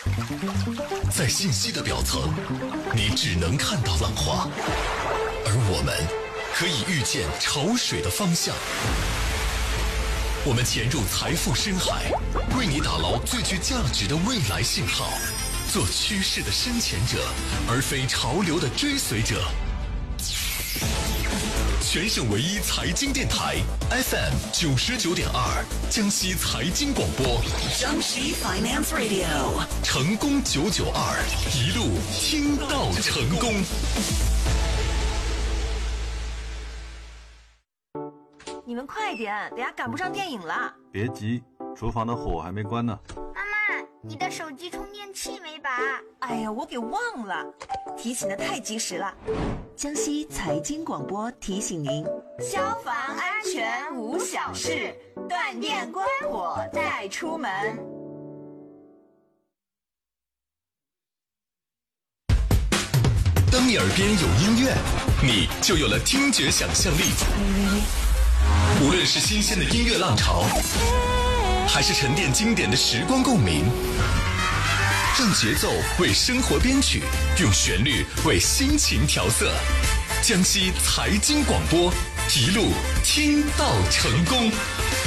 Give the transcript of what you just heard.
在信息的表层，你只能看到浪花，而我们可以预见潮水的方向。我们潜入财富深海，为你打捞最具价值的未来信号，做趋势的深潜者，而非潮流的追随者。全省唯一财经电台 FM 99.2，江西财经广播， 江西 Finance Radio， 成功992，一路听到成功。 你们快点，等下赶不上电影了。 别急，厨房的火还没关呢。 妈妈，你的手机充电器没拔？ 哎呀，我给忘了，提醒的太及时了。江西财经广播提醒您：消防安全无小事，断电关火带出门。 当你耳边有音乐，你就有了听觉想象力。无论是新鲜的音乐浪潮，还是沉淀经典的时光共鸣，让节奏为生活编曲，用旋律为心情调色。江西财经广播，一路听到成功。